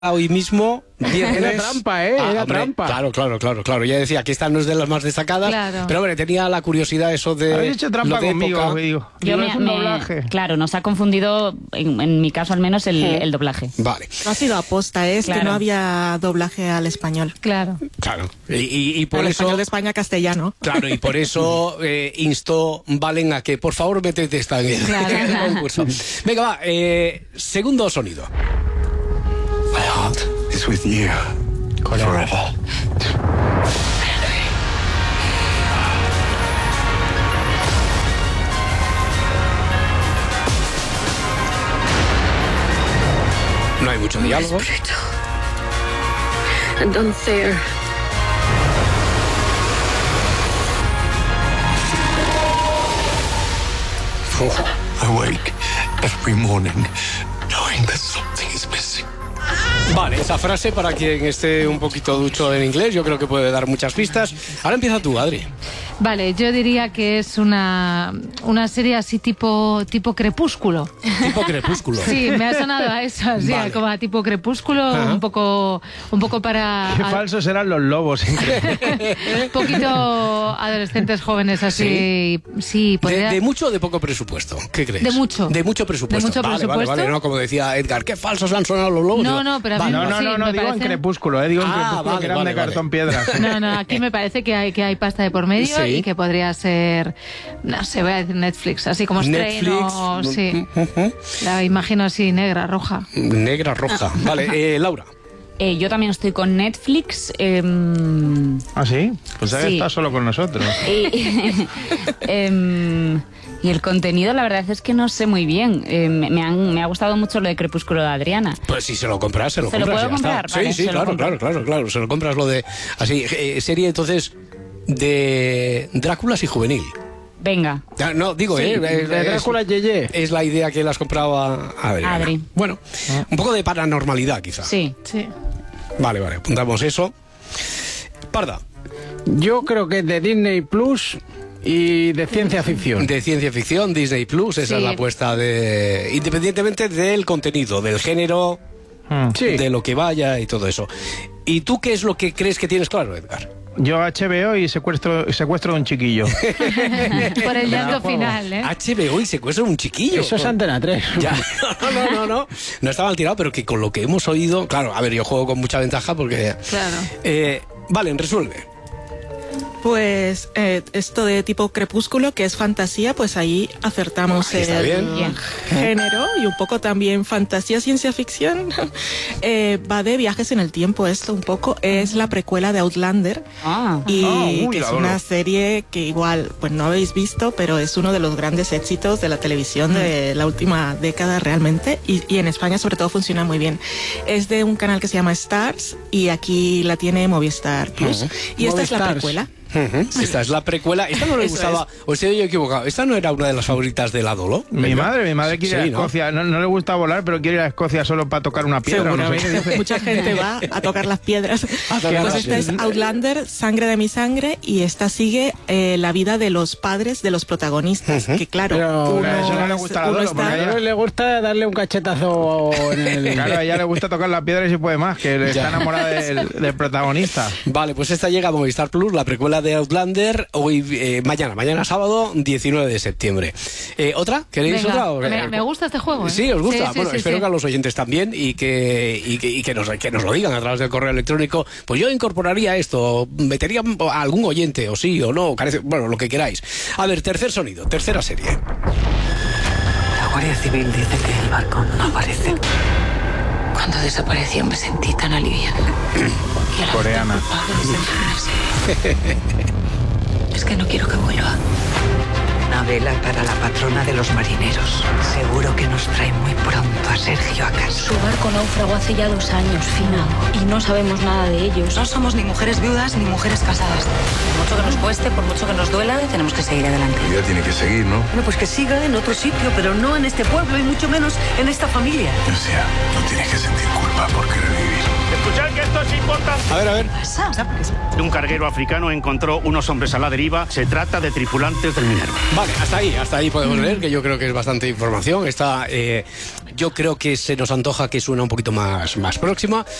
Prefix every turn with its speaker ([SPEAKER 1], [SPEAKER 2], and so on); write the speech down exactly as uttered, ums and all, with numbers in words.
[SPEAKER 1] Hoy mismo viernes.
[SPEAKER 2] Era trampa, ¿eh?
[SPEAKER 1] Ah,
[SPEAKER 2] Era
[SPEAKER 1] hombre,
[SPEAKER 2] trampa.
[SPEAKER 1] Claro, claro, claro, claro. Ya decía que esta no es de las más destacadas,
[SPEAKER 3] Claro.
[SPEAKER 1] pero hombre, tenía la curiosidad eso de.
[SPEAKER 2] Habéis hecho trampa
[SPEAKER 1] lo de
[SPEAKER 2] conmigo,
[SPEAKER 1] época.
[SPEAKER 2] digo.
[SPEAKER 4] Yo
[SPEAKER 2] Digo,
[SPEAKER 4] me,
[SPEAKER 2] es un
[SPEAKER 4] me-
[SPEAKER 2] doblaje.
[SPEAKER 4] Claro, nos ha confundido, en, en mi caso al menos, el,
[SPEAKER 1] Sí.
[SPEAKER 4] el doblaje.
[SPEAKER 1] Vale,
[SPEAKER 5] No ha sido aposta, es
[SPEAKER 4] Claro.
[SPEAKER 5] que no había doblaje al español.
[SPEAKER 3] Claro.
[SPEAKER 1] claro. Y, y- y por
[SPEAKER 5] al
[SPEAKER 1] eso.
[SPEAKER 5] español de España castellano.
[SPEAKER 1] Claro, y por eso eh, instó Valen a que por favor métete esta en el,
[SPEAKER 3] Claro,
[SPEAKER 1] en el
[SPEAKER 3] claro.
[SPEAKER 1] concurso. Venga, va, eh, segundo sonido.
[SPEAKER 6] My heart is with you forever.
[SPEAKER 1] No hay mucho diálogo.
[SPEAKER 7] Brutal and unfair.
[SPEAKER 1] Uf.
[SPEAKER 6] I wake every morning knowing that something is missing.
[SPEAKER 1] Vale, esa frase para quien esté un poquito ducho en inglés, yo creo que puede dar muchas pistas. Ahora empieza tú, Adri.
[SPEAKER 3] Vale, yo diría que es una, una serie así tipo, tipo Crepúsculo.
[SPEAKER 1] Tipo Crepúsculo.
[SPEAKER 3] Sí, me ha sonado a eso, así,
[SPEAKER 1] Vale.
[SPEAKER 3] como a tipo Crepúsculo,
[SPEAKER 1] Ajá.
[SPEAKER 3] un poco, un poco para...
[SPEAKER 2] Qué
[SPEAKER 3] a-
[SPEAKER 2] falsos eran los lobos. increíble.
[SPEAKER 3] un poquito adolescentes jóvenes así. Sí,
[SPEAKER 1] De,
[SPEAKER 3] podría...
[SPEAKER 1] de mucho o de poco presupuesto, ¿qué crees?
[SPEAKER 3] De mucho.
[SPEAKER 1] De mucho presupuesto.
[SPEAKER 3] De mucho
[SPEAKER 1] Vale,
[SPEAKER 3] presupuesto.
[SPEAKER 1] Vale, vale, no, como decía Edgar, qué falsos han sonado los lobos.
[SPEAKER 3] No,
[SPEAKER 1] Digo,
[SPEAKER 3] no, pero a
[SPEAKER 1] vale,
[SPEAKER 3] mí
[SPEAKER 2] No,
[SPEAKER 1] vale.
[SPEAKER 2] no,
[SPEAKER 3] Sí,
[SPEAKER 2] no, no,
[SPEAKER 3] me
[SPEAKER 2] digo en
[SPEAKER 3] parece-
[SPEAKER 2] Crepúsculo, eh, digo en
[SPEAKER 1] Ah,
[SPEAKER 2] Crepúsculo,
[SPEAKER 1] vale,
[SPEAKER 2] que eran
[SPEAKER 1] vale,
[SPEAKER 2] de
[SPEAKER 1] vale.
[SPEAKER 2] cartón piedra.
[SPEAKER 3] No, no, aquí me parece que hay, que hay pasta de por medio
[SPEAKER 1] Sí.
[SPEAKER 3] y que podría ser, no sé, voy a decir Netflix, así como
[SPEAKER 1] Netflix.
[SPEAKER 3] estreno, sí.
[SPEAKER 1] Ujú.
[SPEAKER 3] La imagino así, negra, roja.
[SPEAKER 1] Negra, roja. Vale, eh, Laura.
[SPEAKER 4] Eh, yo también estoy con Netflix. em,
[SPEAKER 2] ¿Ah, sí? Pues ahí
[SPEAKER 4] Sí.
[SPEAKER 2] está solo con nosotros.
[SPEAKER 4] y, em, y el contenido, la verdad es que no sé muy bien. Eh, me, me han- me ha gustado mucho lo de Crepúsculo de Adriana.
[SPEAKER 1] Pues si se lo compras, se lo
[SPEAKER 4] ¿Se lo
[SPEAKER 1] compras.
[SPEAKER 4] puedo
[SPEAKER 1] y ya está.
[SPEAKER 4] comprar? Vale,
[SPEAKER 1] sí, sí,
[SPEAKER 4] se lo
[SPEAKER 1] claro,
[SPEAKER 4] compro.
[SPEAKER 1] claro, claro, claro. Se lo compras lo de. Así, eh, serie entonces de Dráculas y juvenil.
[SPEAKER 4] Venga.
[SPEAKER 1] Ya, no, digo,
[SPEAKER 4] Sí,
[SPEAKER 1] eh, eh,
[SPEAKER 2] De
[SPEAKER 1] es-
[SPEAKER 2] Drácula Yeye.
[SPEAKER 1] Es la idea que le has comprado a Adriana.
[SPEAKER 4] Adri.
[SPEAKER 1] Bueno, un poco de paranormalidad, quizá.
[SPEAKER 4] Sí.
[SPEAKER 3] Sí.
[SPEAKER 1] Vale, vale, apuntamos eso. Parda,
[SPEAKER 2] Yo creo que es de Disney Plus y de ciencia ficción.
[SPEAKER 1] de ciencia ficción, Disney Plus, esa
[SPEAKER 3] Sí.
[SPEAKER 1] es la apuesta de. Independientemente del contenido, del género,
[SPEAKER 2] Mm, Sí.
[SPEAKER 1] de lo que vaya y todo eso. ¿Y tú qué es lo que crees que tienes claro, Edgar?
[SPEAKER 2] Yo H B O y secuestro, secuestro de un chiquillo.
[SPEAKER 3] Por el llanto
[SPEAKER 2] juego.
[SPEAKER 3] final, ¿eh?
[SPEAKER 1] H B O y secuestro de un chiquillo.
[SPEAKER 2] Eso es Antena tres.
[SPEAKER 1] Ya, no, no, no, no. No está mal tirado, pero que con lo que hemos oído. Claro, a ver, yo juego con mucha ventaja porque.
[SPEAKER 3] Claro.
[SPEAKER 1] Eh, vale, resuelve.
[SPEAKER 5] Pues eh, esto de tipo Crepúsculo, que es fantasía, pues ahí acertamos
[SPEAKER 1] Ahí está
[SPEAKER 5] el
[SPEAKER 1] bien.
[SPEAKER 4] Bien.
[SPEAKER 5] género y un poco también fantasía, ciencia ficción. Eh, va de viajes en el tiempo esto un poco. Es la precuela de Outlander.
[SPEAKER 4] Ah.
[SPEAKER 5] Y
[SPEAKER 2] Ah, uy,
[SPEAKER 5] que
[SPEAKER 2] la
[SPEAKER 5] es
[SPEAKER 2] adoro.
[SPEAKER 5] una serie que igual pues no habéis visto, pero es uno de los grandes éxitos de la televisión de la última década realmente, y, y en España sobre todo funciona muy bien. Es de un canal que se llama Stars y aquí la tiene Movistar Plus. Y esta es la
[SPEAKER 2] Movistars.
[SPEAKER 5] precuela.
[SPEAKER 1] Ujú. Esta es la precuela. Esta no le
[SPEAKER 5] Eso
[SPEAKER 1] gustaba. O estoy yo equivocado. Esta no era una de las favoritas de la Dolo.
[SPEAKER 2] Mi madre, mi madre quiere ir
[SPEAKER 1] Sí,
[SPEAKER 2] a
[SPEAKER 1] ¿no?
[SPEAKER 2] Escocia. No, no le gusta volar, pero quiere ir a Escocia solo para tocar una piedra. o no sé qué
[SPEAKER 5] Seguramente
[SPEAKER 2] dice.
[SPEAKER 5] mucha gente va a tocar las piedras.
[SPEAKER 1] tocar
[SPEAKER 5] Pues
[SPEAKER 1] las
[SPEAKER 5] esta es
[SPEAKER 1] piedras.
[SPEAKER 5] Outlander, Sangre de mi sangre, y esta sigue eh, la vida de los padres de los protagonistas. Que claro,
[SPEAKER 2] Pero
[SPEAKER 5] uno
[SPEAKER 2] a eso no le
[SPEAKER 5] es-
[SPEAKER 2] gusta la
[SPEAKER 5] uno
[SPEAKER 2] Dolo,
[SPEAKER 5] está-
[SPEAKER 2] porque a ella
[SPEAKER 8] le gusta darle un cachetazo en el...
[SPEAKER 2] Claro, a ella le gusta tocar la piedra y si puede más, que
[SPEAKER 1] Ya.
[SPEAKER 2] está enamorada del, del protagonista.
[SPEAKER 1] Vale, pues esta llega a Movistar Plus, la precuela de Outlander, hoy, eh, mañana, mañana sábado, diecinueve de septiembre. Eh, ¿Otra? ¿Queréis
[SPEAKER 3] Venga,
[SPEAKER 1] otra?
[SPEAKER 3] me, me gusta este juego, ¿eh?
[SPEAKER 1] Sí, os gusta.
[SPEAKER 3] Sí, sí,
[SPEAKER 1] bueno,
[SPEAKER 3] sí,
[SPEAKER 1] espero
[SPEAKER 3] sí.
[SPEAKER 1] que a los oyentes también y que, y que, y que nos, que nos lo digan a través del correo electrónico. Pues yo incorporaría esto, metería a algún oyente, o sí, o no, carece- bueno, lo que queráis. A ver, tercer sonido, tercera serie.
[SPEAKER 7] La Guardia Civil dice que el barco no aparece. Cuando desapareció me sentí tan aliviada. Y a la
[SPEAKER 2] Coreana.
[SPEAKER 7] gente culpable siempre me sé. Es que no quiero que vuelva. Una vela para la patrona de los marineros. Seguro que nos trae muy pronto a Sergio a casa.
[SPEAKER 9] Su barco naufragó hace ya dos años, Fina, y no sabemos nada de ellos.
[SPEAKER 7] No somos ni mujeres viudas ni mujeres casadas. Por mucho que nos cueste, por mucho que nos duela, tenemos que seguir adelante.
[SPEAKER 6] La vida tiene que seguir, ¿no?
[SPEAKER 7] Bueno, pues que siga en otro sitio, pero no en este pueblo y mucho menos en esta familia.
[SPEAKER 6] O sea, no tienes que sentir culpa por querer vivir.
[SPEAKER 2] Escuchad que esto
[SPEAKER 10] es importante.
[SPEAKER 1] A ver, a ver.
[SPEAKER 10] Un carguero africano encontró unos hombres a la deriva. Se trata de tripulantes del Minerva.
[SPEAKER 1] Vale, hasta ahí, hasta ahí podemos leer, que yo creo que es bastante información. Está, eh, yo creo que se nos antoja que suena un poquito más, más próxima.